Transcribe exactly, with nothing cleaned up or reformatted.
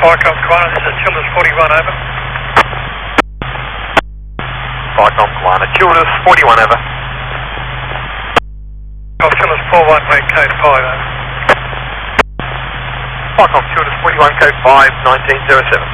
Vicom Kiwana, this is Childers forty-one, over. Vicom Kiwana, Childers forty-one, over. Golf Childers four one, make code five, over. Vicom Childers forty-one, code five, nineteen zero seven.